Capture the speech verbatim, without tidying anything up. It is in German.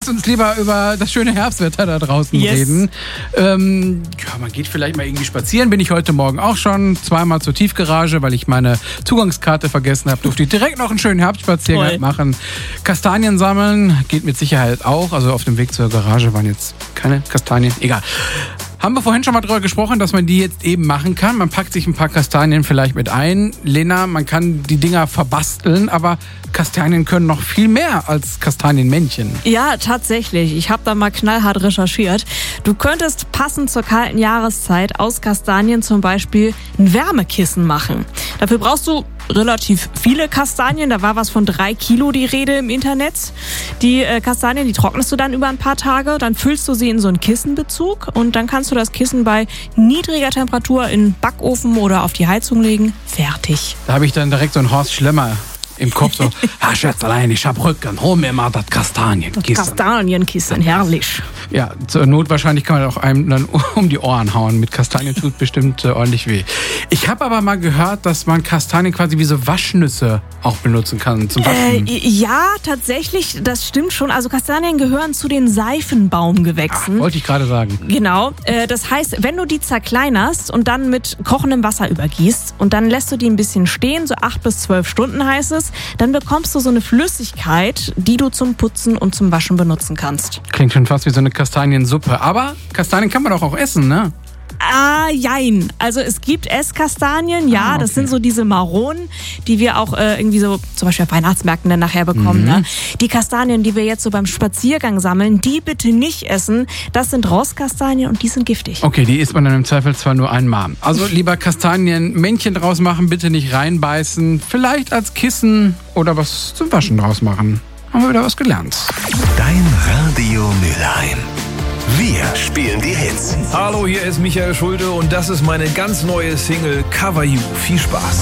Lass uns lieber über das schöne Herbstwetter da draußen Yes. reden. Ähm, ja, man geht vielleicht mal irgendwie spazieren. Bin ich heute Morgen auch schon zweimal zur Tiefgarage, weil ich meine Zugangskarte vergessen habe. Durfte ich direkt noch einen schönen Herbstspaziergang Toll. machen. Kastanien sammeln geht mit Sicherheit auch. Also auf dem Weg zur Garage waren jetzt keine Kastanien. Egal. Haben wir vorhin schon mal drüber gesprochen, dass man die jetzt eben machen kann. Man packt sich ein paar Kastanien vielleicht mit ein. Lena, man kann die Dinger verbasteln, aber Kastanien können noch viel mehr als Kastanienmännchen. Ja, tatsächlich. Ich habe da mal knallhart recherchiert. Du könntest passend zur kalten Jahreszeit aus Kastanien zum Beispiel ein Wärmekissen machen. Dafür brauchst du relativ viele Kastanien. Da war was von drei Kilo die Rede im Internet. Die äh, Kastanien, die trocknest du dann über ein paar Tage. Dann füllst du sie in so einen Kissenbezug und dann kannst du das Kissen bei niedriger Temperatur in den Backofen oder auf die Heizung legen. Fertig. Da habe ich dann direkt so einen Horst Schlemmer im Kopf. So, Herr Schätzelein, ich hab Rücken, hol mir mal das Kastanienkissen. Kastanienkissen, herrlich. Ja, zur Not wahrscheinlich kann man auch einem dann um die Ohren hauen. Mit Kastanien tut bestimmt äh, ordentlich weh. Ich habe aber mal gehört, dass man Kastanien quasi wie so Waschnüsse auch benutzen kann zum Waschen. Äh, ja, tatsächlich, das stimmt schon. Also Kastanien gehören zu den Seifenbaumgewächsen. Ach, wollte ich gerade sagen. Genau. Äh, das heißt, wenn du die zerkleinerst und dann mit kochendem Wasser übergießt und dann lässt du die ein bisschen stehen, so acht bis zwölf Stunden heißt es, dann bekommst du so eine Flüssigkeit, die du zum Putzen und zum Waschen benutzen kannst. Klingt schon fast wie so eine Kastaniensuppe. Aber Kastanien kann man doch auch essen, ne? Ah, jein. Also es gibt Esskastanien, ja, Ah, okay. das sind so diese Maronen, die wir auch äh, irgendwie so zum Beispiel auf Weihnachtsmärkten dann nachher bekommen. Mhm. Ne? Die Kastanien, die wir jetzt so beim Spaziergang sammeln, die bitte nicht essen. Das sind Rostkastanien und die sind giftig. Okay, die isst man dann im Zweifel zwar nur einmal. Also lieber Kastanienmännchen draus machen, bitte nicht reinbeißen. Vielleicht als Kissen oder was zum Waschen draus machen. Haben wir wieder was gelernt. Dein Radio Mülheim. Wir spielen die Hits. Hallo, hier ist Michael Schulte und das ist meine ganz neue Single Cover You. Viel Spaß.